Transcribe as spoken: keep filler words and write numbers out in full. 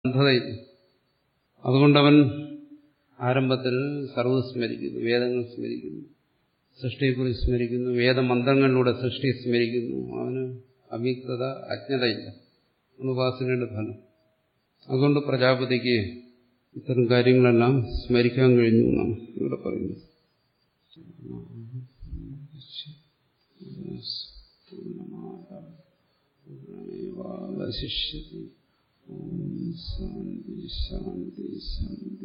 അന്ധതയില്ല. അതുകൊണ്ടവൻ ആരംഭത്തിൽ സർവ്വ സ്മരിക്കുന്നു, വേദങ്ങൾ സ്മരിക്കുന്നു, സൃഷ്ടിയെക്കുറിച്ച് സ്മരിക്കുന്നു, വേദമന്ത്രങ്ങളിലൂടെ സൃഷ്ടിയെ സ്മരിക്കുന്നു. അവന് അവ്യക്തത, അജ്ഞതയില്ല. ഉപാസനയുടെ ഫലം. അതുകൊണ്ട് പ്രജാപതിക്ക് ഇത്തരം കാര്യങ്ങളെല്ലാം സ്മരിക്കാൻ കഴിഞ്ഞു എന്നാണ് ഇവിടെ പറയുന്നത്. ശിഷ്യതി. ഓം ശാന്തി ശാന്തി ശാന്തി.